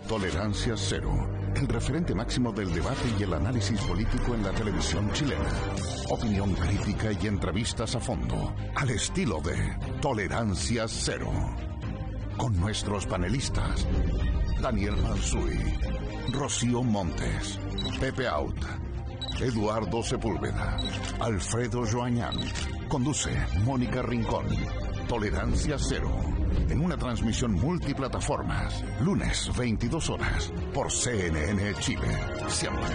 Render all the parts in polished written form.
Tolerancia Cero, el referente máximo del debate y el análisis político en la televisión chilena. Opinión crítica y entrevistas a fondo, al estilo de Tolerancia Cero. Con nuestros panelistas, Daniel Mansuy, Rocío Montes, Pepe Out, Eduardo Sepúlveda, Alfredo Joañán. Conduce Mónica Rincón. Tolerancia Cero, en una transmisión multiplataformas, lunes 22 horas, por CNN Chile. Siempre.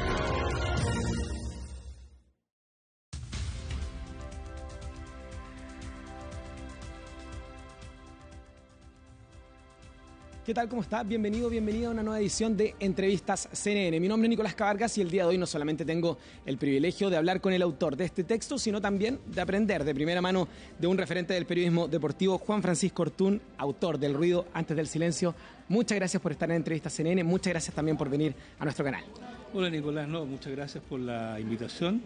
¿Qué tal? ¿Cómo está? Bienvenido a una nueva edición de Entrevistas CNN. Mi nombre es Nicolás Cabargas y el día de hoy no solamente tengo el privilegio de hablar con el autor de este texto, sino también de aprender de primera mano de un referente del periodismo deportivo, Juan Francisco Ortún, autor del Ruido antes del silencio. Muchas gracias por estar en Entrevistas CNN, muchas gracias también por venir a nuestro canal. Hola Nicolás, muchas gracias por la invitación,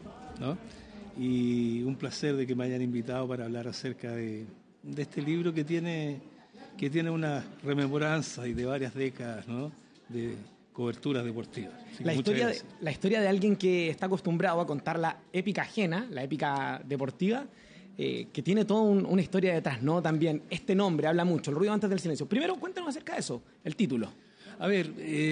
y un placer de que me hayan invitado para hablar acerca de este libro que tiene una rememoranza y de varias décadas, de coberturas deportivas. La historia de alguien que está acostumbrado a contar la épica ajena, la épica deportiva, que tiene toda una historia detrás, ¿no? También este nombre habla mucho, El Ruido antes del silencio. Primero, cuéntanos acerca de eso, el título. A ver,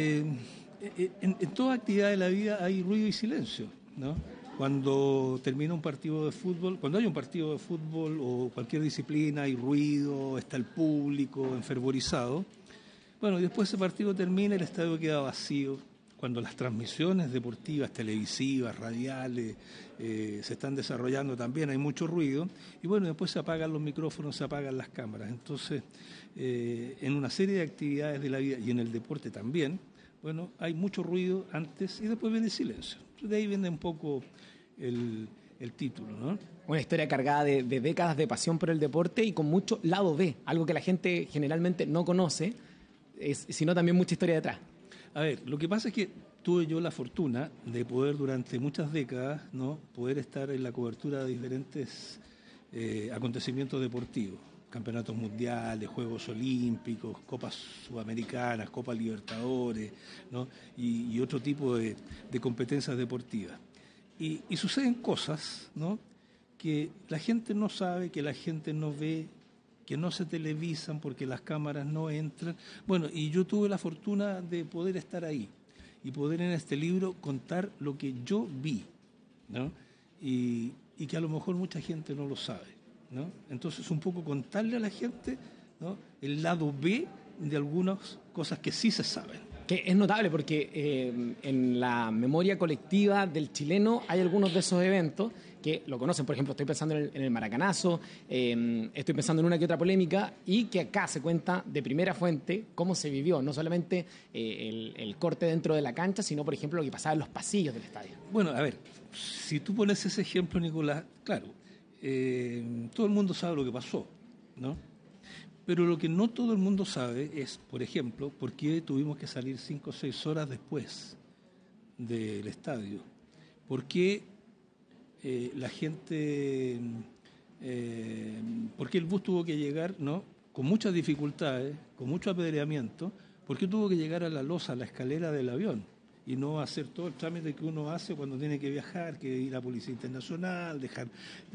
en toda actividad de la vida hay ruido y silencio, ¿no? Cuando termina un partido de fútbol, cuando hay un partido de fútbol o cualquier disciplina, hay ruido, está el público enfervorizado. Bueno, y después ese partido termina y el estadio queda vacío. Cuando las transmisiones deportivas, televisivas, radiales, se están desarrollando también, hay mucho ruido. Y bueno, después se apagan los micrófonos, se apagan las cámaras. Entonces, en una serie de actividades de la vida y en el deporte también, bueno, hay mucho ruido antes y después viene el silencio. De ahí viene un poco el título, ¿no? Una historia cargada de décadas de pasión por el deporte y con mucho lado B, algo que la gente generalmente no conoce, sino también mucha historia detrás. A ver, lo que pasa es que tuve yo la fortuna de poder durante muchas décadas, poder estar en la cobertura de diferentes acontecimientos deportivos. Campeonatos mundiales, Juegos Olímpicos, Copas Sudamericanas, Copas Libertadores, y otro tipo de competencias deportivas. Y suceden cosas, que la gente no sabe, que la gente no ve, que no se televisan porque las cámaras no entran. Bueno, y yo tuve la fortuna de poder estar ahí y poder en este libro contar lo que yo vi, y que a lo mejor mucha gente no lo sabe. Entonces, un poco contarle a la gente, el lado B de algunas cosas que sí se saben. Que es notable porque en la memoria colectiva del chileno hay algunos de esos eventos que lo conocen. Por ejemplo, estoy pensando en el Maracanazo, estoy pensando en una que otra polémica, y que acá se cuenta de primera fuente cómo se vivió, no solamente el corte dentro de la cancha, sino, por ejemplo, lo que pasaba en los pasillos del estadio. Bueno, a ver, si tú pones ese ejemplo, Nicolás, claro, todo el mundo sabe lo que pasó, Pero lo que no todo el mundo sabe es, por ejemplo, por qué tuvimos que salir 5 o 6 horas después del estadio. ¿Por qué la gente, por qué el bus tuvo que llegar, con muchas dificultades, con mucho apedreamiento? ¿Por qué tuvo que llegar a la losa, a la escalera del avión? Y no hacer todo el trámite que uno hace cuando tiene que viajar, que ir a la Policía Internacional, dejar...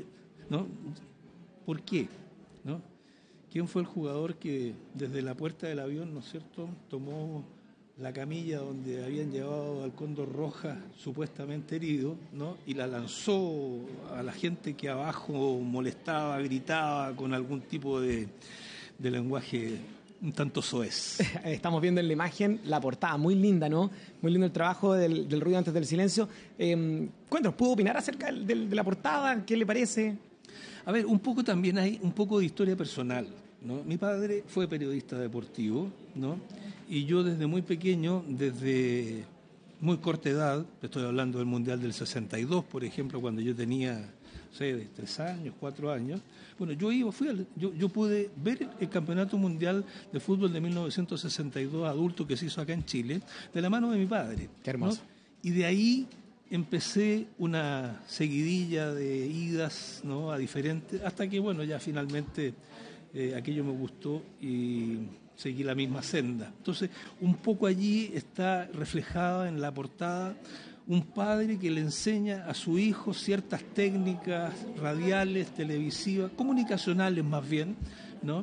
¿Por qué? ¿Quién fue el jugador que desde la puerta del avión, ¿no es cierto?, tomó la camilla donde habían llevado al Cóndor Rojas supuestamente herido, y la lanzó a la gente que abajo molestaba, gritaba con algún tipo de lenguaje un tanto soez? Estamos viendo en la imagen la portada, muy linda, ¿no? Muy lindo el trabajo del Ruido antes del silencio. Cuéntanos, ¿pudo opinar acerca de la portada? ¿Qué le parece? A ver, un poco también hay un poco de historia personal, Mi padre fue periodista deportivo, Y yo desde muy pequeño, desde muy corta edad, estoy hablando del Mundial del 62, por ejemplo, cuando yo tenía, 3 años, 4 años, bueno, yo pude ver el Campeonato Mundial de Fútbol de 1962 adulto que se hizo acá en Chile, de la mano de mi padre. Qué hermoso. Y de ahí empecé una seguidilla de idas, a diferentes, hasta que, ya finalmente aquello me gustó y seguí la misma senda. Entonces, un poco allí está reflejada en la portada un padre que le enseña a su hijo ciertas técnicas radiales, televisivas, comunicacionales más bien, ¿no?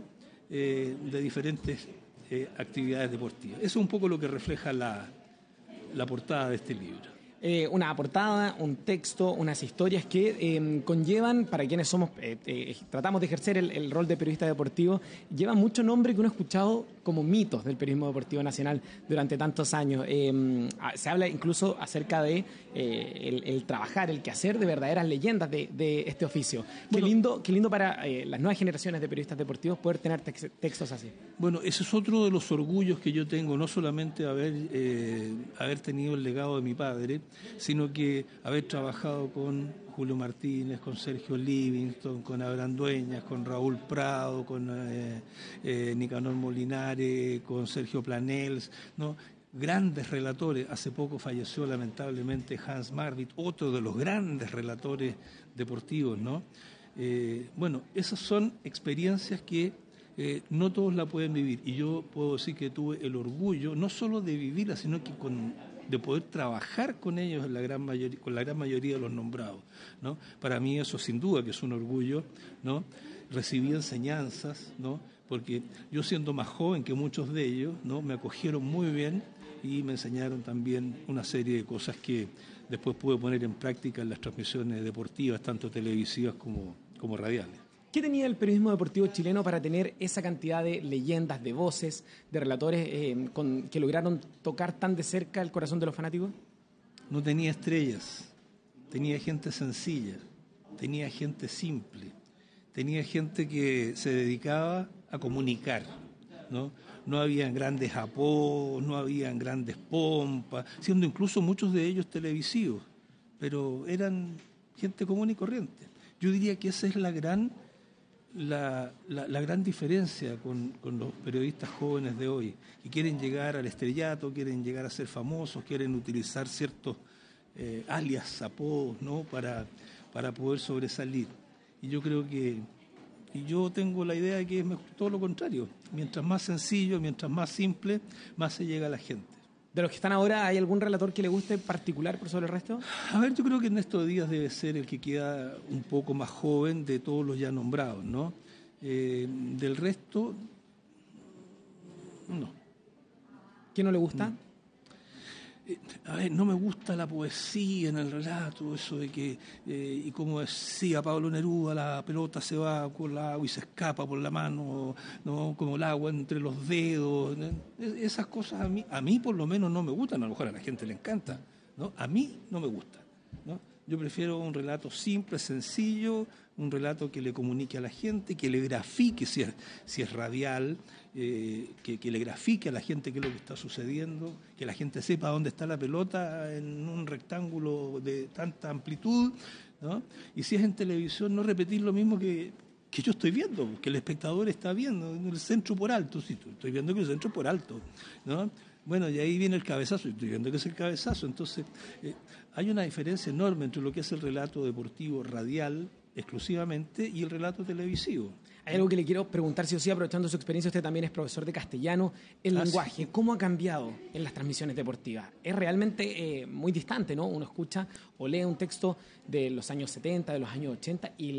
De diferentes actividades deportivas. Eso es un poco lo que refleja la portada de este libro. Una portada, un texto, unas historias que conllevan, para quienes somos tratamos de ejercer el rol de periodista deportivo, lleva mucho nombre que uno ha escuchado como mitos del periodismo deportivo nacional durante tantos años. Se habla incluso acerca de el trabajar, el quehacer de verdaderas leyendas de este oficio. Bueno, qué lindo para las nuevas generaciones de periodistas deportivos poder tener textos así. Bueno, ese es otro de los orgullos que yo tengo, no solamente haber tenido el legado de mi padre, sino que haber trabajado con Julio Martínez, con Sergio Livingston, con Abraham Dueñas, con Raúl Prado, con Nicanor Molinare, con Sergio Planels, ¿no? Grandes relatores. Hace poco falleció lamentablemente Hans Marvit, otro de los grandes relatores deportivos, ¿no? Bueno, esas son experiencias que no todos la pueden vivir, y yo puedo decir que tuve el orgullo no solo de vivirla, sino que de poder trabajar con ellos con la gran mayoría de los nombrados, ¿no? Para mí eso sin duda que es un orgullo, ¿no? Recibí enseñanzas, ¿no? Porque yo, siendo más joven que muchos de ellos, ¿no? Me acogieron muy bien y me enseñaron también una serie de cosas que después pude poner en práctica en las transmisiones deportivas, tanto televisivas como radiales. ¿Qué tenía el periodismo deportivo chileno para tener esa cantidad de leyendas, de voces, de relatores que lograron tocar tan de cerca el corazón de los fanáticos? No tenía estrellas, tenía gente sencilla, tenía gente simple, tenía gente que se dedicaba a comunicar, ¿no? No habían grandes apodos, no habían grandes pompas, siendo incluso muchos de ellos televisivos, pero eran gente común y corriente. Yo diría que esa es la gran diferencia con los periodistas jóvenes de hoy, que quieren llegar al estrellato, quieren llegar a ser famosos, quieren utilizar ciertos alias, apodos, ¿no? para poder sobresalir. Y yo creo que, y yo tengo la idea de que es todo lo contrario. Mientras más sencillo, mientras más simple, más se llega a la gente. ¿De los que están ahora hay algún relator que le guste particular por sobre el resto? A ver, yo creo que Ernesto Díaz debe ser el que queda un poco más joven de todos los ya nombrados, ¿no? Del resto, no. ¿Qué no le gusta? A ver, no me gusta la poesía en el relato, eso de que, y como decía Pablo Neruda, la pelota se va con el agua y se escapa por la mano, ¿no? Como el agua entre los dedos, ¿no? Esas cosas a mí por lo menos no me gustan, a lo mejor a la gente le encanta, ¿no? A mí no me gusta, ¿no? Yo prefiero un relato simple, sencillo, un relato que le comunique a la gente, que le grafique, si es radial, que le grafique a la gente qué es lo que está sucediendo, que la gente sepa dónde está la pelota en un rectángulo de tanta amplitud, ¿no? Y si es en televisión, no repetir lo mismo que yo estoy viendo, que el espectador está viendo, en el centro por alto, sí, estoy viendo que el centro por alto, ¿no? Bueno, y ahí viene el cabezazo, estoy viendo que es el cabezazo. Entonces, hay una diferencia enorme entre lo que es el relato deportivo radial exclusivamente y el relato televisivo. Hay algo que le quiero preguntar, si o sí, aprovechando su experiencia, usted también es profesor de castellano. El lenguaje, sí. ¿Cómo ha cambiado en las transmisiones deportivas? Es realmente muy distante, ¿no? Uno escucha o lee un texto de los años 70, de los años 80, y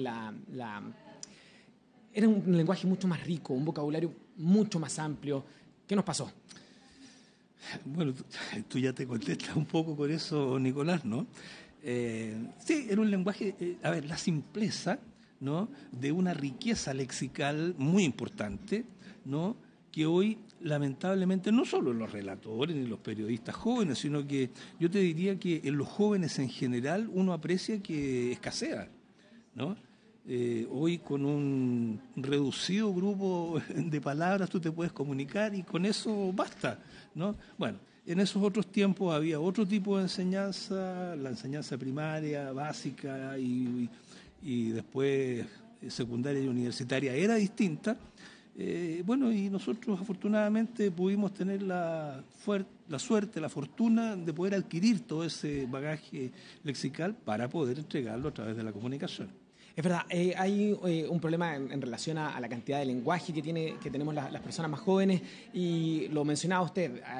era un lenguaje mucho más rico, un vocabulario mucho más amplio. ¿Qué nos pasó? Bueno, tú ya te contestas un poco con eso, Nicolás, ¿no? Sí, era un lenguaje, la simpleza, ¿no? De una riqueza lexical muy importante, ¿no? Que hoy, lamentablemente, no solo en los relatores ni los periodistas jóvenes, sino que yo te diría que en los jóvenes en general uno aprecia que escasea, ¿no? Hoy con un reducido grupo de palabras tú te puedes comunicar y con eso basta, ¿no? Bueno, en esos otros tiempos había otro tipo de enseñanza, la enseñanza primaria, básica y después secundaria y universitaria era distinta. Bueno, y nosotros afortunadamente pudimos tener la suerte, la fortuna de poder adquirir todo ese bagaje lexical para poder entregarlo a través de la comunicación. Es verdad, hay un problema en relación a la cantidad de lenguaje que tenemos las personas más jóvenes, y lo mencionaba usted,